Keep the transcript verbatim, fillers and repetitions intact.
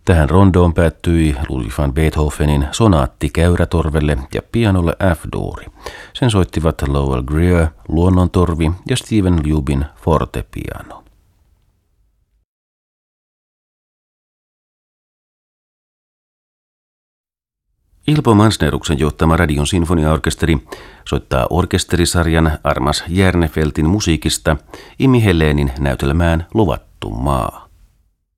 Tähän rondoon päättyi Ludwig van Beethovenin sonaatti käyrätorvelle ja pianolle F-duuri. Sen soittivat Lowell Greer, luonnontorvi ja Steven Lubin fortepiano. Ilpo Mansneruksen johtama Radion sinfoniaorkesteri soittaa orkesterisarjan Armas Järnefeltin musiikista Imi Helenin näytelmään Luvattu maa.